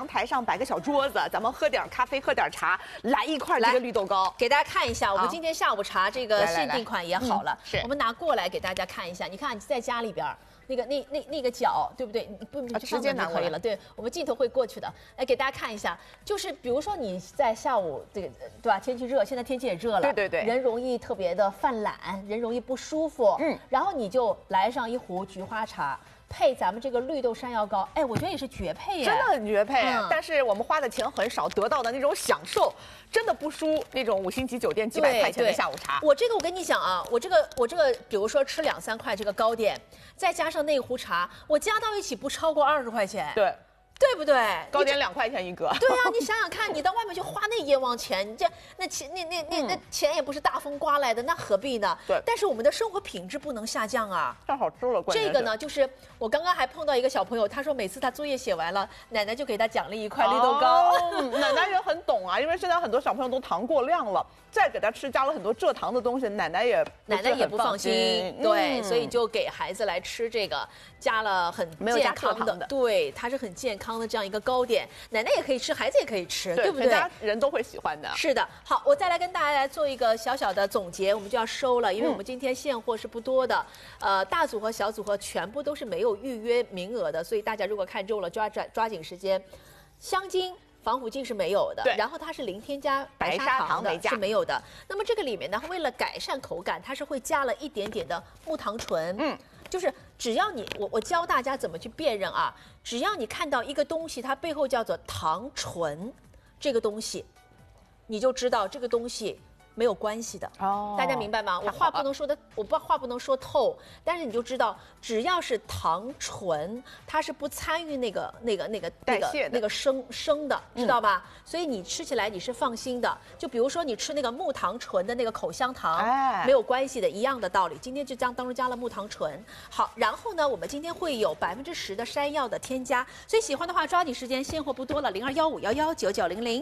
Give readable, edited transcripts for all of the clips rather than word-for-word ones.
台上摆个小桌子，咱们喝点咖啡，喝点茶，来一块这个绿豆糕， 给大家看一下。我们今天下午茶这个限定款也好了， 是我们拿过来给大家看一下。你看在家里边。那个角对不对？你不直接拿就可以了。对，我们镜头会过去的。来给大家看一下，就是比如说你在下午这个对吧？天气热，现在天气也热了， 对， 人容易特别的犯懒，人容易不舒服。然后你就来上一壶菊花茶。配咱们这个绿豆山药糕，哎，我觉得也是绝配耶， 真的很绝配。但是我们花的钱很少，得到的那种享受，真的不输那种5星级酒店几百块钱的下午茶。 我这个我跟你讲啊，我这个，比如说吃2、3块这个糕点，再加上那壶茶，我加到一起不超过20块钱。对不对？ 糕点2块钱一个。 对啊，你想想看，你到外面去花那冤枉钱，那钱也不是大风刮来的，那何必呢？ 对。 但是我们的生活品质不能下降啊。 正好吃了。 这个呢，就是我刚刚还碰到一个小朋友，他说每次他作业写完了，奶奶就给他奖励一块绿豆糕。 奶奶也很懂啊，因为现在很多小朋友都糖过量了，再给他吃加了很多蔗糖的东西，奶奶也不放心。对，所以就给孩子来吃这个加了很健康的，对，它是很健康的这样一个糕点，奶奶也可以吃，孩子也可以吃，对不对？ 全家人都会喜欢的。 是的，好，我再来跟大家来做一个小小的总结，我们就要收了，因为我们今天现货是不多的，大组和小组合全部都是没有预约名额的，所以大家如果看中了，抓紧时间。香精、防腐剂是没有的，然后它是零添加白砂糖的，是没有的。那么这个里面呢，为了改善口感，它是会加了一点点的木糖醇，就是只要你我教大家怎么去辨认啊，只要你看到一个东西，它背后叫做糖醇，这个东西，你就知道这个东西没有关系的。大家明白吗？我话不能说透，但是你就知道，只要是糖醇，它是不参与那个代谢那个生的，知道吧？所以你吃起来你是放心的。就比如说你吃那个木糖醇的那个口香糖，没有关系的，一样的道理。今天就当中加了木糖醇。好，然后呢，我们今天会有10%的山药的添加，所以喜欢的话抓紧时间，现货不多了，0215119900。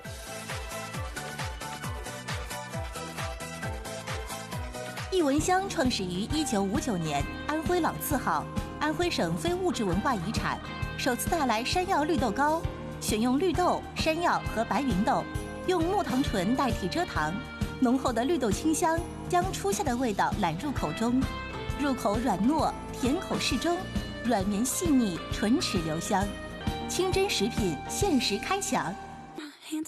艺文乡创始于1959年，安徽老字号，安徽省非物质文化遗产，首次带来山药绿豆糕，选用绿豆、山药和白芸豆，用木糖醇代替蔗糖，浓厚的绿豆清香将初夏的味道揽入口中，入口软糯，甜口适中，软绵细腻，唇齿留香，清真食品限时开抢。